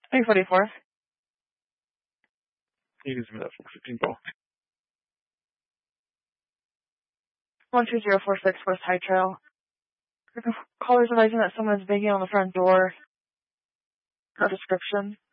344. You can submit that for 15 ball. 12046 West High Trail. Callers advising that someone is banging on the front door. No description.